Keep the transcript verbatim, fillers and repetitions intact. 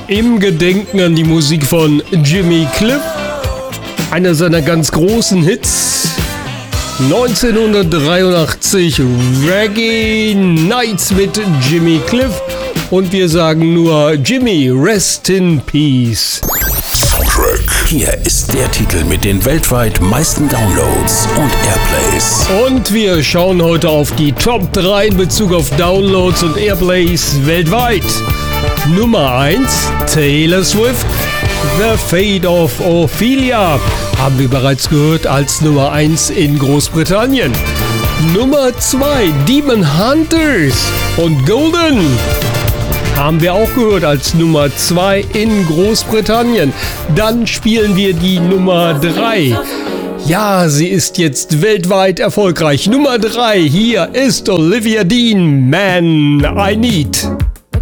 Im Gedenken an die Musik von Jimmy Cliff, einer seiner ganz großen Hits. neunzehnhundertdreiundachtzig Reggae Nights mit Jimmy Cliff. Und wir sagen nur Jimmy, rest in peace. Soundtrack. Hier ist der Titel mit den weltweit meisten Downloads und Airplays. Und wir schauen heute auf die Top drei in Bezug auf Downloads und Airplays weltweit. Nummer eins, Taylor Swift, The Fate of Ophelia. Haben wir bereits gehört als Nummer eins in Großbritannien. Nummer zwei, Demon Hunters und Golden. Haben wir auch gehört als Nummer zwei in Großbritannien. Dann spielen wir die Nummer drei. Ja, sie ist jetzt weltweit erfolgreich. Nummer drei, hier ist Olivia Dean, Man I Need.